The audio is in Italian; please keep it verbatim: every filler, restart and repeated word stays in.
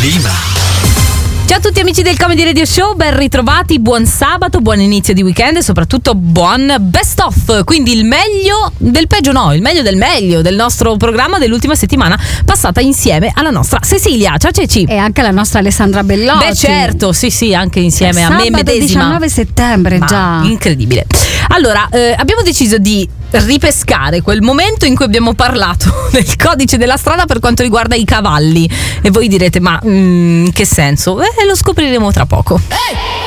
Clima. Ciao a tutti amici del Comedy Radio Show, ben ritrovati, buon sabato, buon inizio di weekend e soprattutto buon best of, quindi il meglio del peggio, no, il meglio del meglio del nostro programma dell'ultima settimana passata insieme alla nostra Cecilia. Ciao Ceci. E anche alla nostra Alessandra Bellotti. Beh certo, sì sì, anche insieme a me medesima. diciannove settembre. Ma già. Incredibile. Allora, eh, abbiamo deciso di ripescare quel momento in cui abbiamo parlato del codice della strada per quanto riguarda i cavalli e voi direte ma in mm, che senso? Eh, lo scopriremo tra poco. Hey!